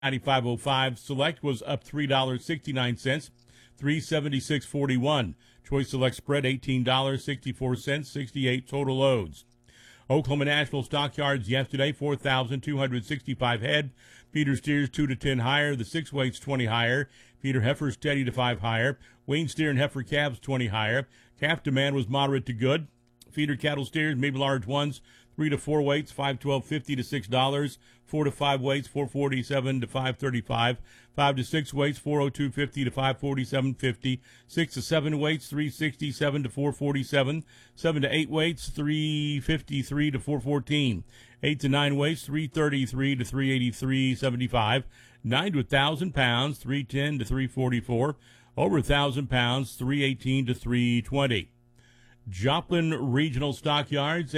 $95.05. Select was up $3.69, $376.41. Choice Select spread $18.64, 68 total loads. Oklahoma National stockyards yesterday, 4,265 head. Feeder steers 2 to 10 higher. The 6 weights 20 higher. Feeder heifers steady to 5 higher. Wean steer and heifer calves 20 higher. Calf demand was moderate to good. Feeder cattle steers, maybe large ones, 3 to 4 weights, $512.50 to $6. 4 to 5 weights, $447 to $535. 5 to 6 weights, $402.50 to $547.50. 6 to 7 weights, $367 to $447. 7 to 8 weights, $353 to $414. 8 to 9 weights, $333 to $383.75. 9 to 1,000 pounds, $310 to $344. Over 1,000 pounds, $318 to $320. Joplin Regional Stockyards,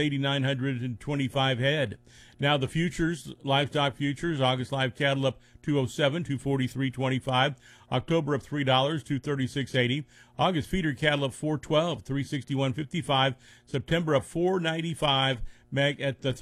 8,925 head. Now the futures, livestock futures, August live cattle up 207, 243.25. October up $3, 236.80. August feeder cattle up 412, 361.55. September up 495, Meg at the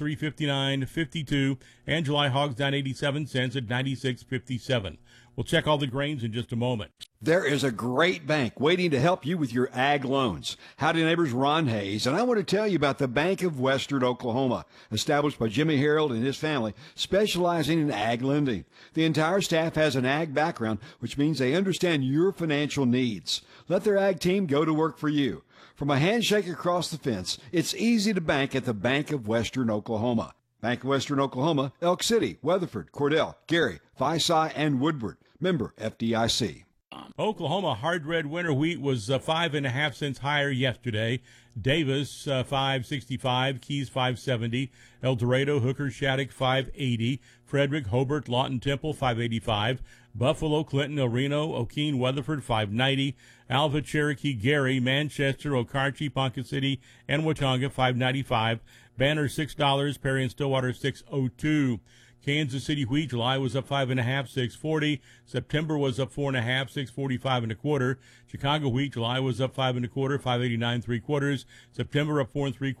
359.52. And July hogs down 87 cents at 96.57. We'll check all the grains in just a moment. There is a great bank waiting to help you with your ag loans. Howdy neighbors, Ron Hayes, and I want to tell you about the Bank of Western Oklahoma, established by Jimmy Harold and his family, specializing in ag lending. The entire staff has an ag background, which means they understand your financial needs. Let their ag team go to work for you. From a handshake across the fence, it's easy to bank at the Bank of Western Oklahoma. Bank of Western Oklahoma, Elk City, Weatherford, Cordell, Gary, Visay, and Woodward. Member FDIC. Oklahoma hard red winter wheat was 5.5 cents higher yesterday. Davis 5.65, Keys 5.70, El Dorado, Hooker, Shattuck 5.80, Frederick, Hobart, Lawton, Temple 5.85, Buffalo, Clinton, El Reno, O'Keene, Weatherford 5.90, Alva, Cherokee, Gary, Manchester, Okarche, Ponca City, and Watonga 5.95, Banner $6, Perry and Stillwater 6.02. Kansas City wheat, July was up 5.5, 6.40. September was up 4.5, 6.45 1/4. Chicago wheat, July was up 5 1/4, 5.89 3/4. September up 4 3/4,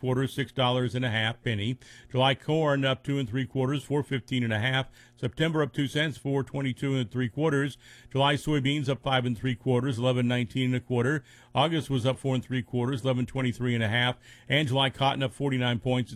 $6.50. July corn up 2 3/4, 4.15 1/2. September up 2 cents, 4.22 3/4. July soybeans up 5 3/4, 11.19 1/4. August was up 4 3/4, 11.23 1/2. And July cotton up 49 points at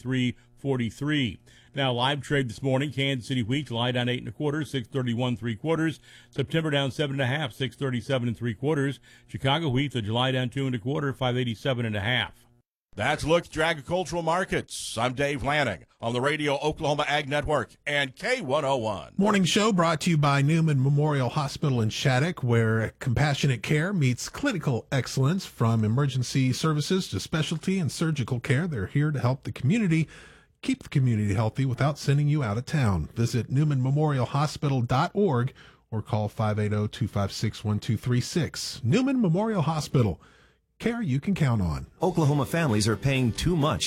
73.43. Now, live trade this morning, Kansas City wheat, July down 8 1/4, 6.31 3/4. September down 7.5, 6.37 3/4. Chicago wheat, the July down 2 1/4, 5.87 1/2. That's a look at your agricultural markets. I'm Dave Lanning on the Radio Oklahoma Ag Network and K101. Morning show brought to you by Newman Memorial Hospital in Shattuck, where compassionate care meets clinical excellence. From emergency services to specialty and surgical care, they're here to help the community keep the community healthy without sending you out of town. Visit NewmanMemorialHospital.org or call 580-256-1236. Newman Memorial Hospital. Care you can count on. Oklahoma families are paying too much